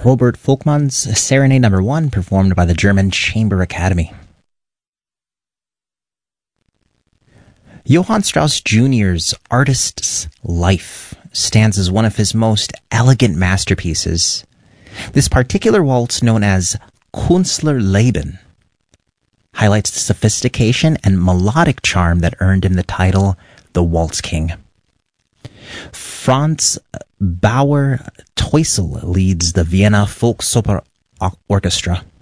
Robert Volkmann's Serenade No. 1, performed by the German Chamber Academy. Johann Strauss Jr.'s Artist's Life stands as one of his most elegant masterpieces. This particular waltz, known as Künstlerleben, highlights the sophistication and melodic charm that earned him the title the Waltz King. Franz Bauer Teusel leads the Vienna Volksoper Orchestra.